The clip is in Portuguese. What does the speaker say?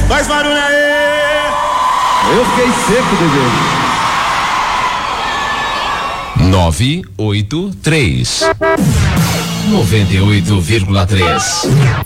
Faz barulho aí! Eu fiquei seco, bebê. 983 98,3